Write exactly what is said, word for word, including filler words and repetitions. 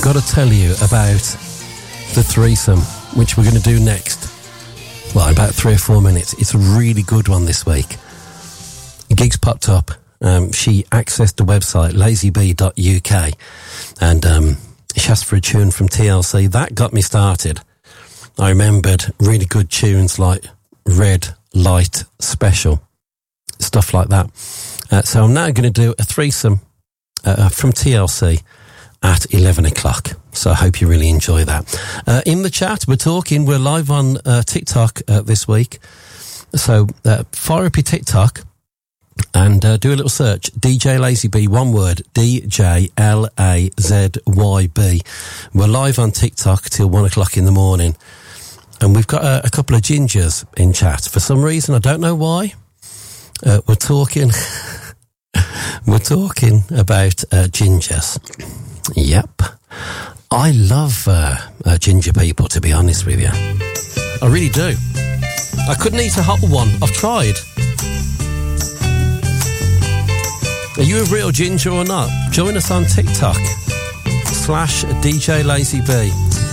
got to tell you about the threesome, which we're going to do next. Well, in about three or four minutes. It's a really good one this week. Gigs popped up. Um, she accessed the website lazy bee dot U K and um, she asked for a tune from T L C. That got me started. I remembered really good tunes like Red Light Special, stuff like that. Uh, so I'm now going to do a threesome uh, from T L C at eleven o'clock. So I hope you really enjoy that. Uh, in the chat, we're talking, we're live on uh, TikTok uh, this week. So uh, fire up your TikTok and uh, do a little search. D J Lazy B, one word, D J L A Z Y B. We're live on TikTok till one o'clock in the morning. And we've got a, a couple of gingers in chat. For some reason, I don't know why. Uh, we're talking, we're talking about uh, gingers. Yep. I love uh, uh, ginger people, to be honest with you. I really do. I couldn't eat a hot one. I've tried. Are you a real ginger or not? Join us on TikTok slash D J Lazy B.